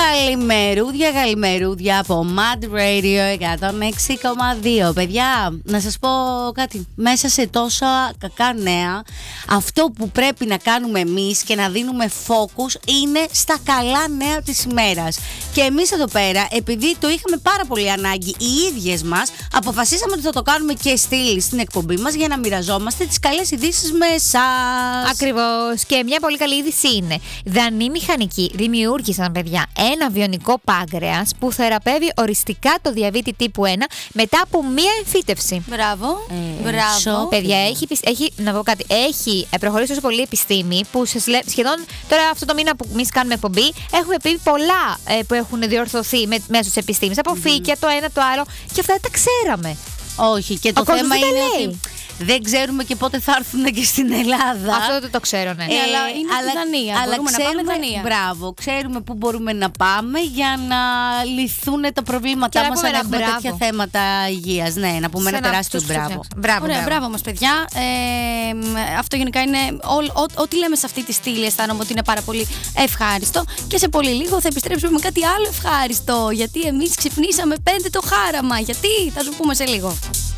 Καλημερούδια από Mad Radio 106,2. Παιδιά, να σας πω κάτι. Μέσα σε τόσα κακά νέα, αυτό που πρέπει να κάνουμε εμείς και να δίνουμε focus είναι στα καλά νέα της ημέρας. Και εμείς εδώ πέρα, επειδή το είχαμε πάρα πολύ ανάγκη οι ίδιες μας, αποφασίσαμε ότι θα το κάνουμε και στήλη στην εκπομπή μας για να μοιραζόμαστε τις καλές ειδήσεις με εσάς. Ακριβώς. Και μια πολύ καλή είδηση είναι: δανείοι μηχανικοί δημιούργησαν, παιδιά, ένα βιονικό πάγκρεας που θεραπεύει οριστικά το διαβήτη τύπου 1 μετά από μία εμφύτευση. Μπράβο. Μπράβο. Παιδιά, να πω κάτι. Έχει προχωρήσει τόσο πολύ η επιστήμη που σχεδόν τώρα αυτό το μήνα που εμείς κάνουμε εκπομπή έχουμε πει πολλά που έχουν διορθωθεί μέσω της επιστήμης. Από φύκια, το ένα το άλλο. Και αυτά δεν τα ξέραμε. Όχι, και το θέμα είναι ότι δεν ξέρουμε και πότε θα έρθουν και στην Ελλάδα. Αυτό δεν το ξέρω, ναι. Αλλά είναι στη Δανία. Μπορούμε να πάμε Δανία. Μπράβο, ξέρουμε πού μπορούμε να πάμε για να λυθούν τα προβλήματά μας αν έχουμε τέτοια θέματα υγείας. Ναι, να πούμε ένα τεράστιο μπράβο. Μπράβο μας, παιδιά. Αυτό γενικά είναι ό,τι λέμε σε αυτή τη στήλη. Αισθάνομαι ότι είναι πάρα πολύ ευχάριστο. Και σε πολύ λίγο θα επιστρέψουμε με κάτι άλλο ευχάριστο. Γιατί εμείς ξυπνήσαμε 5 το χάραμα. Γιατί θα σου πούμε σε λίγο.